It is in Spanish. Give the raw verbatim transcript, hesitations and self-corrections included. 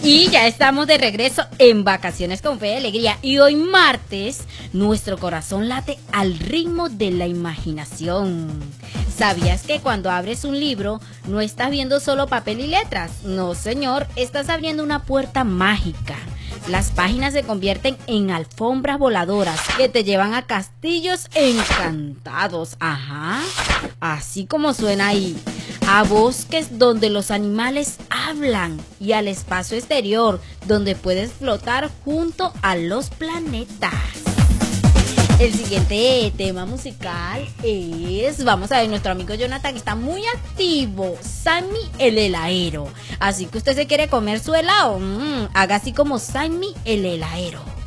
Y ya estamos de regreso en Vacaciones con Fe y Alegría. Y hoy martes, nuestro corazón late al ritmo de la imaginación. ¿Sabías que cuando abres un libro no estás viendo solo papel y letras? No, señor, estás abriendo una puerta mágica. Las páginas se convierten en alfombras voladoras que te llevan a castillos encantados. Ajá, así como suena ahí. A bosques donde los animales hablan y al espacio exterior donde puedes flotar junto a los planetas. El siguiente tema musical es, vamos a ver, nuestro amigo Jonathan está muy activo, Sammy el heladero. Así que usted se quiere comer su helado, mmm, haga así como Sammy el heladero.